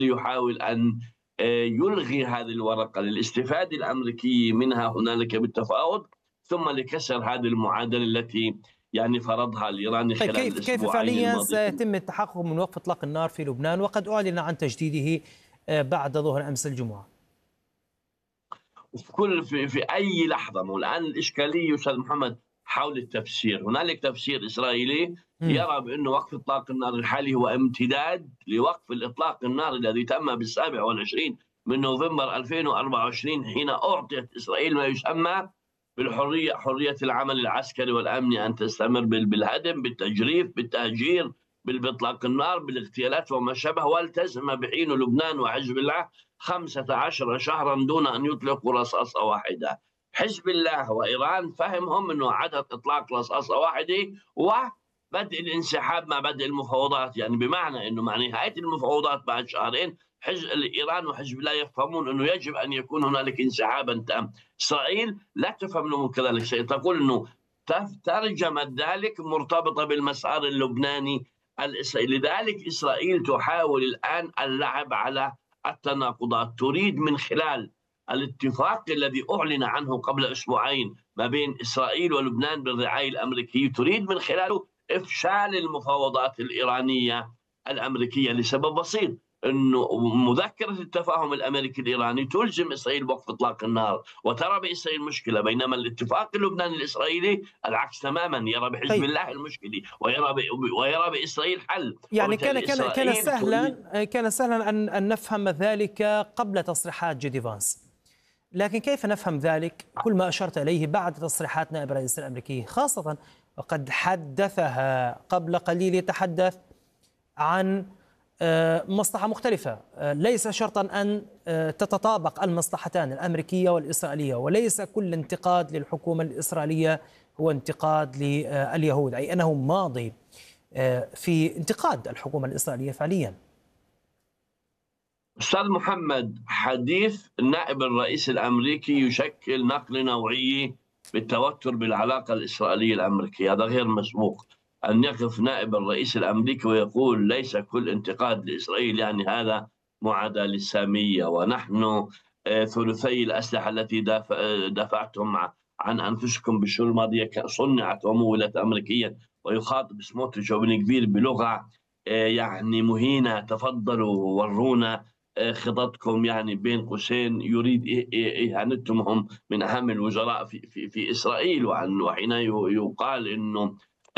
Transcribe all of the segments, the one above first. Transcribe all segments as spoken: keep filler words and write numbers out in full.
يحاول أن آآ يلغي هذه الورقة للاستفادة الأمريكية منها هنالك بالتفاوض، ثم لكسر هذه المعادلة التي يعني فرضها الإيراني طيب، خلال كيف كيف الأسبوعين فعليا الماضيين. سيتم التحقق من وقف إطلاق النار في لبنان، وقد أعلن عن تجديده آه، بعد ظهر أمس الجمعة؟ في كل في في أي لحظة، ما هو الآن الإشكالية أستاذ محمد حول التفسير، هنالك تفسير إسرائيلي مم. يرى بأن وقف إطلاق النار الحالي هو امتداد لوقف الإطلاق النار الذي تم بالسابع والعشرين من نوفمبر ألفين وأربعة وعشرين، حين أعطيت إسرائيل ما يسمى بالحرية، حرية العمل العسكري والأمني، أن تستمر بال- بالهدم، بالتجريف، بالتهجير، بال- بإطلاق النار، بالاغتيالات وما شابه، والتزم بحين لبنان وحزب الله خمسة عشر شهرا دون أن يطلقوا رصاصة واحدة. حزب الله وإيران فهمهم أنه عدد إطلاق رصاصة واحدة وبدء الانسحاب مع بدء المفاوضات، يعني بمعنى أنه مع نهاية المفاوضات بعد شهرين حزب إيران وحزب الله يفهمون أنه يجب أن يكون هنالك انسحابا تام. إسرائيل لا تفهم أنه كذلك، تقول أنه ترجمت ذلك مرتبطة بالمسار اللبناني الإسرائيلي. لذلك إسرائيل تحاول الآن اللعب على التناقضات، تريد من خلال الاتفاق الذي أعلن عنه قبل أسبوعين ما بين إسرائيل ولبنان بالرعاية الأمريكية، تريد من خلاله إفشال المفاوضات الإيرانية الأمريكية لسبب بسيط، أنه مذكرة التفاهم الأمريكي الإيراني تلزم إسرائيل بوقف إطلاق النار وترى بإسرائيل مشكلة، بينما الاتفاق اللبناني الإسرائيلي العكس تماما، يرى بحزب طيب، الله المشكلة ويرى ويرى بإسرائيل حل. يعني كان وبالتالي كان كان إسرائيل تريد. سهلا كان سهلا أن أن نفهم ذلك قبل تصريحات جيدي فانس، لكن كيف نفهم ذلك كل ما أشرت إليه بعد تصريحات نائب الرئيس الأمريكي، خاصة وقد حدثها قبل قليل، يتحدث عن آه، مصلحة مختلفة، آه، ليس شرطا أن آه، تتطابق المصلحتان الأمريكية والإسرائيلية، وليس كل انتقاد للحكومة الإسرائيلية هو انتقاد لليهود، أي أنه ماضي آه، في انتقاد الحكومة الإسرائيلية فعليا. أستاذ محمد، حديث نائب الرئيس الأمريكي يشكل نقلة نوعية بالتوتر بالعلاقة الإسرائيلية الأمريكية، هذا غير مسبوق. أن يقف نائب الرئيس الأمريكي ويقول ليس كل انتقاد لإسرائيل، يعني هذا معاداة للسامية، ونحن آه، ثلثي الأسلحة التي دافع آه، دفعتم عن أنفسكم بالشهور الماضية صنعت ومولت أمريكيا، ويخاطب سموتريتش وبن كبير بلغة آه، يعني مهينة، تفضلوا ورونا خططكم، يعني بين قوسين يريد إهانتهم من أهم الوزراء في, في, في إسرائيل. وحين يقال أنه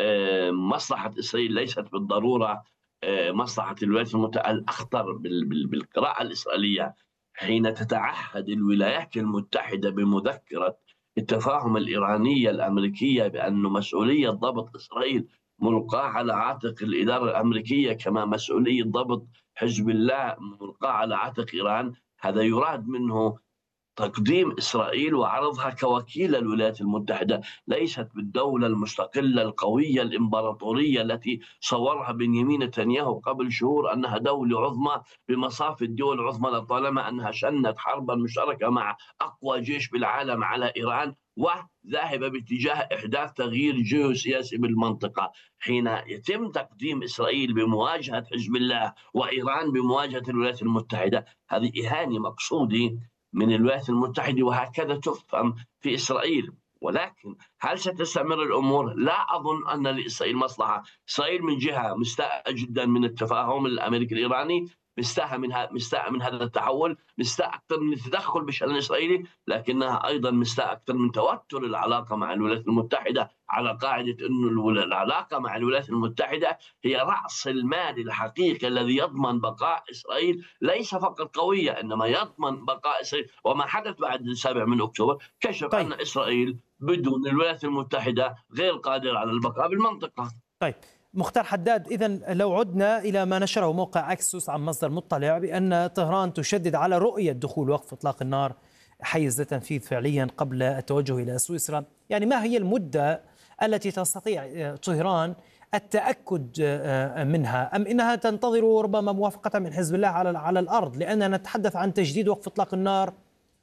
مصلحة إسرائيل ليست بالضرورة مصلحة الولايات المتحدة، الأخطر بالقراءة الإسرائيلية حين تتعهد الولايات المتحدة بمذكرة التفاهم الإيرانية الأمريكية بأن مسؤولية ضبط إسرائيل ملقاة على عاتق الإدارة الأمريكية، كما مسؤولية ضبط حزب الله ملقاة على عاتق إيران. هذا يراد منه تقديم إسرائيل وعرضها كوكيل الولايات المتحدة، ليست بالدولة المستقلة القوية الإمبراطورية التي صورها بنيامين نتنياهو قبل شهور أنها دولة عظمى بمصاف الدول العظمى، لطالما أنها شنت حربا مشتركة مع أقوى جيش بالعالم على إيران، وذاهبة باتجاه إحداث تغيير جيوسياسي بالمنطقة. حين يتم تقديم إسرائيل بمواجهة حزب الله وإيران بمواجهة الولايات المتحدة، هذه إهانة مقصودة من الولايات المتحدة، وهكذا تفهم في إسرائيل. ولكن هل ستستمر الأمور؟ لا أظن أن لإسرائيل مصلحة. إسرائيل من جهة مستاءة جدا من التفاهم الأمريكي الإيراني، مستاءة من مستاء من هذا التحول، مستاء أكثر من التدخل بالشأن الإسرائيلي، لكنها أيضا مستاء أكثر من توتر العلاقة مع الولايات المتحدة، على قاعدة أن العلاقة مع الولايات المتحدة هي رأس المال الحقيقي الذي يضمن بقاء إسرائيل، ليس فقط قوية إنما يضمن بقاء إسرائيل. وما حدث بعد السابع من أكتوبر كشف طيب أن إسرائيل بدون الولايات المتحدة غير قادرة على البقاء بالمنطقة. طيب مختار حداد، إذن لو عدنا إلى ما نشره موقع أكسوس عن مصدر مطلع بأن طهران تشدد على رؤية دخول وقف إطلاق النار حيز التنفيذ فعليا قبل التوجه إلى سويسرا، يعني ما هي المدة التي تستطيع طهران التأكد منها، أم إنها تنتظر ربما موافقة من حزب الله على على الأرض، لأننا نتحدث عن تجديد وقف إطلاق النار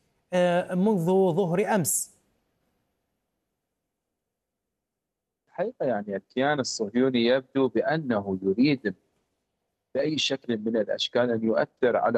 منذ ظهر أمس؟ الحقيقة يعني الكيان الصهيوني يبدو بأنه يريد بأي شكل من الأشكال أن يؤثر على